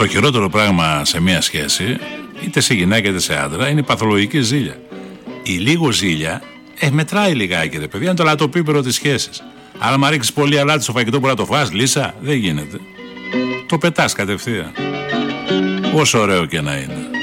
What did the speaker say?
χειρότερο πράγμα σε μια σχέση, είτε σε γυναίκα είτε σε άντρα, είναι η παθολογική ζήλια. Η λίγο ζήλια μετράει λιγάκι, ρε παιδιά, είναι το λατοπίπερο της σχέσης. Αν μα ρίξεις πολύ αλάτι στο φαγητό, μπορεί να το φας, Λύσα, δεν γίνεται. Το πετάς κατευθείαν. Όσο ωραίο και να είναι.